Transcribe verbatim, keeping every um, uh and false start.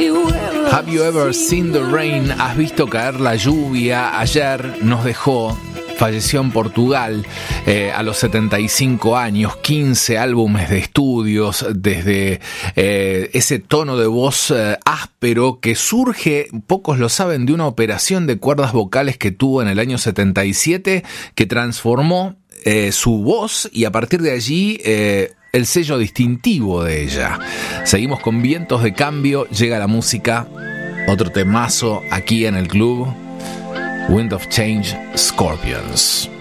Have you ever seen the rain? ¿Has visto caer la lluvia? Ayer nos dejó, falleció en Portugal eh, a los setenta y cinco años, quince álbumes de estudios, desde eh, ese tono de voz eh, áspero que surge, pocos lo saben, de una operación de cuerdas vocales que tuvo en el año setenta y siete, que transformó eh, su voz y a partir de allí eh, el sello distintivo de ella. Seguimos con Vientos de Cambio, llega la música, otro temazo aquí en el club. Wind of Change, Scorpions.